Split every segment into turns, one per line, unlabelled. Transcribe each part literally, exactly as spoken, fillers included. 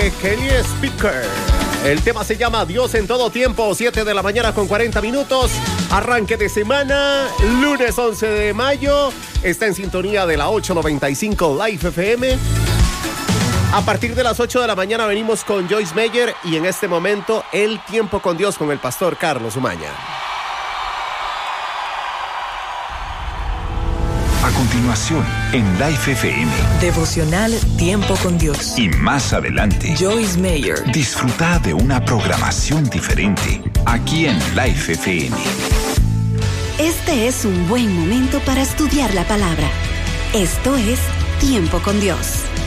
de Kelly Speaker. El tema se llama Dios en todo tiempo, siete de la mañana con cuarenta minutos. Arranque de semana, lunes once de mayo. Está en sintonía de la ocho noventa y cinco Live F M. A partir de las ocho de la mañana venimos con Joyce Meyer y en este momento El Tiempo con Dios con el pastor Carlos Umaña.
A continuación, en Live F M.
Devocional Tiempo con Dios.
Y más adelante,
Joyce Meyer.
Disfruta de una programación diferente aquí en Live F M.
Este es un buen momento para estudiar la palabra. Esto es Tiempo con Dios.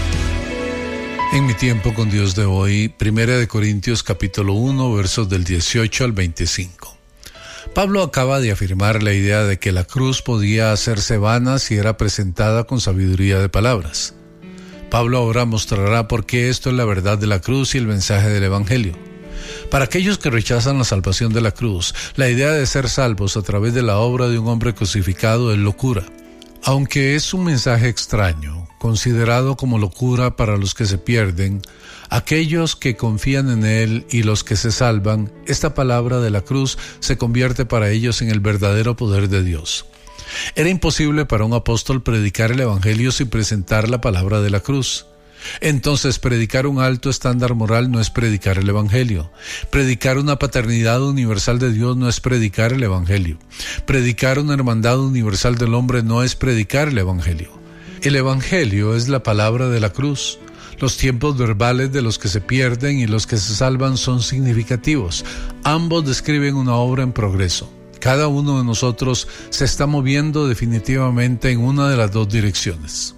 En mi tiempo con Dios de hoy, Primera de Corintios capítulo uno, versos del dieciocho al veinticinco. Pablo acaba de afirmar la idea de que la cruz podía hacerse vana si era presentada con sabiduría de palabras. Pablo ahora mostrará por qué esto es la verdad de la cruz y el mensaje del Evangelio. Para aquellos que rechazan la salvación de la cruz, la idea de ser salvos a través de la obra de un hombre crucificado es locura. Aunque es un mensaje extraño, considerado como locura para los que se pierden, aquellos que confían en Él y los que se salvan, esta palabra de la cruz se convierte para ellos en el verdadero poder de Dios. Era imposible para un apóstol predicar el Evangelio sin presentar la palabra de la cruz. Entonces, predicar un alto estándar moral no es predicar el Evangelio. Predicar una paternidad universal de Dios no es predicar el Evangelio. Predicar una hermandad universal del hombre no es predicar el Evangelio. El Evangelio es la palabra de la cruz. Los tiempos verbales de los que se pierden y los que se salvan son significativos. Ambos describen una obra en progreso. Cada uno de nosotros se está moviendo definitivamente en una de las dos direcciones.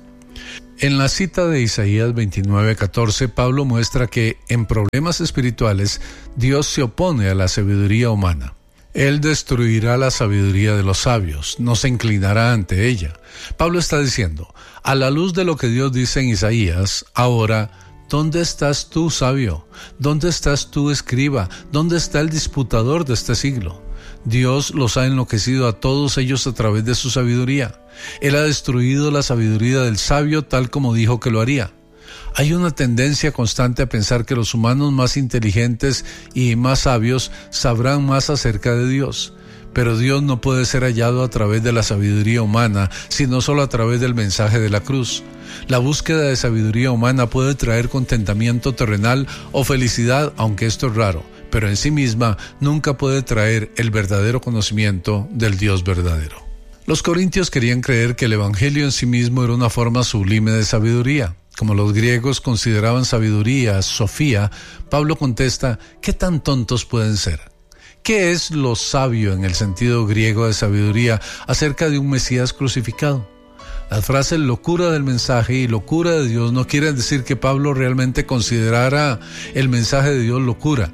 En la cita de Isaías veintinueve catorce, Pablo muestra que en problemas espirituales Dios se opone a la sabiduría humana. Él destruirá la sabiduría de los sabios, no se inclinará ante ella. Pablo está diciendo, a la luz de lo que Dios dice en Isaías, ahora, ¿dónde estás tú, sabio? ¿Dónde estás tú, escriba? ¿Dónde está el disputador de este siglo? Dios los ha enloquecido a todos ellos a través de su sabiduría. Él ha destruido la sabiduría del sabio tal como dijo que lo haría. Hay una tendencia constante a pensar que los humanos más inteligentes y más sabios sabrán más acerca de Dios. Pero Dios no puede ser hallado a través de la sabiduría humana, sino solo a través del mensaje de la cruz. La búsqueda de sabiduría humana puede traer contentamiento terrenal o felicidad, aunque esto es raro, pero en sí misma nunca puede traer el verdadero conocimiento del Dios verdadero. Los corintios querían creer que el Evangelio en sí mismo era una forma sublime de sabiduría. Como los griegos consideraban sabiduría, sofía, Pablo contesta, ¿qué tan tontos pueden ser? ¿Qué es lo sabio en el sentido griego de sabiduría acerca de un Mesías crucificado? Las frases locura del mensaje y locura de Dios no quieren decir que Pablo realmente considerara el mensaje de Dios locura.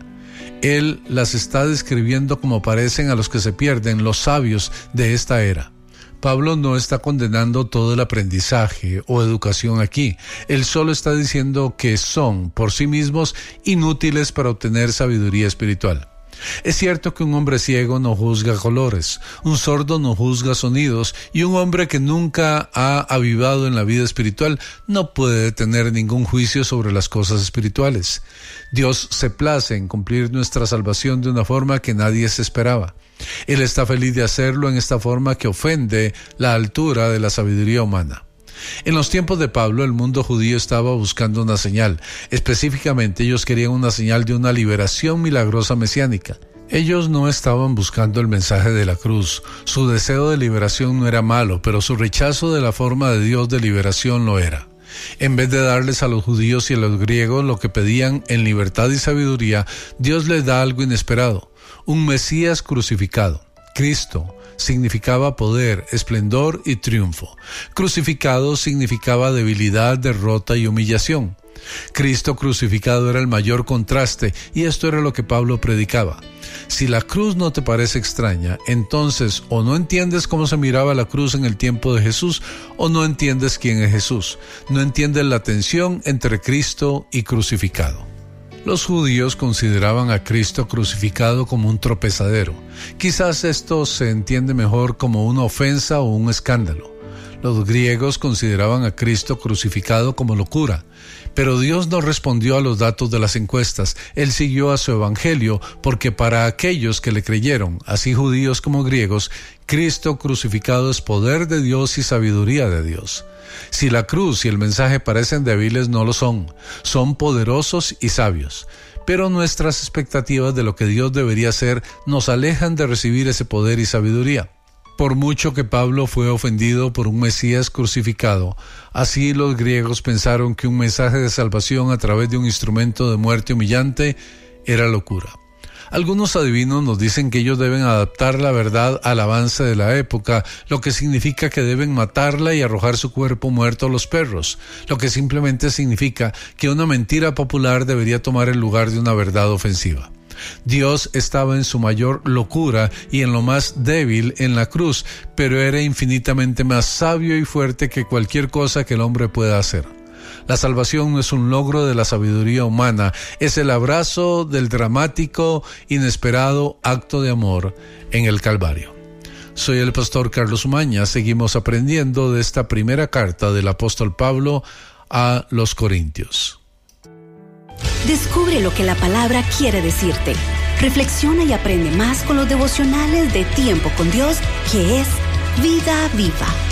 Él las está describiendo como parecen a los que se pierden, los sabios de esta era. Pablo no está condenando todo el aprendizaje o educación aquí. Él solo está diciendo que son, por sí mismos, inútiles para obtener sabiduría espiritual. Es cierto que un hombre ciego no juzga colores, un sordo no juzga sonidos, y un hombre que nunca ha avivado en la vida espiritual no puede tener ningún juicio sobre las cosas espirituales. Dios se place en cumplir nuestra salvación de una forma que nadie se esperaba. Él está feliz de hacerlo en esta forma que ofende la altura de la sabiduría humana. En los tiempos de Pablo, el mundo judío estaba buscando una señal. Específicamente, ellos querían una señal de una liberación milagrosa mesiánica. Ellos no estaban buscando el mensaje de la cruz. Su deseo de liberación no era malo, pero su rechazo de la forma de Dios de liberación lo era. En vez de darles a los judíos y a los griegos lo que pedían en libertad y sabiduría, Dios les da algo inesperado. Un Mesías crucificado. Cristo significaba poder, esplendor y triunfo. Crucificado significaba debilidad, derrota y humillación. Cristo crucificado era el mayor contraste, y esto era lo que Pablo predicaba. Si la cruz no te parece extraña, entonces o no entiendes cómo se miraba la cruz en el tiempo de Jesús, o no entiendes quién es Jesús. No entiendes la tensión entre Cristo y crucificado. Los judíos consideraban a Cristo crucificado como un tropezadero. Quizás esto se entiende mejor como una ofensa o un escándalo. Los griegos consideraban a Cristo crucificado como locura, pero Dios no respondió a los datos de las encuestas. Él siguió a su evangelio, porque para aquellos que le creyeron, así judíos como griegos, Cristo crucificado es poder de Dios y sabiduría de Dios. Si la cruz y el mensaje parecen débiles, no lo son. Son poderosos y sabios. Pero nuestras expectativas de lo que Dios debería hacer nos alejan de recibir ese poder y sabiduría. Por mucho que Pablo fue ofendido por un Mesías crucificado, así los griegos pensaron que un mensaje de salvación a través de un instrumento de muerte humillante era locura. Algunos adivinos nos dicen que ellos deben adaptar la verdad al avance de la época, lo que significa que deben matarla y arrojar su cuerpo muerto a los perros, lo que simplemente significa que una mentira popular debería tomar el lugar de una verdad ofensiva. Dios estaba en su mayor locura y en lo más débil en la cruz, pero era infinitamente más sabio y fuerte que cualquier cosa que el hombre pueda hacer. La salvación no es un logro de la sabiduría humana, es el abrazo del dramático, inesperado acto de amor en el Calvario. Soy el pastor Carlos Umaña. Seguimos aprendiendo de esta primera carta del apóstol Pablo a los Corintios.
Descubre lo que la palabra quiere decirte. Reflexiona y aprende más con los devocionales de Tiempo con Dios, que es Vida Viva.